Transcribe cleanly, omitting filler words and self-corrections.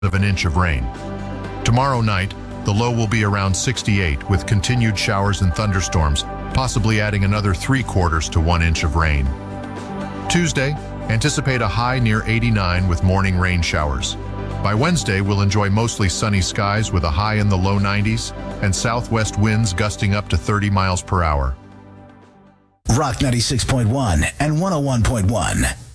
of an inch of rain. Tomorrow night, the low will be around 68 with continued showers and thunderstorms, possibly adding another 3/4 to 1 inch of rain. Tuesday, anticipate a high near 89 with morning rain showers. By Wednesday, we'll enjoy mostly sunny skies with a high in the low 90s and southwest winds gusting up to 30 miles per hour. Rock 96.1 and 101.1.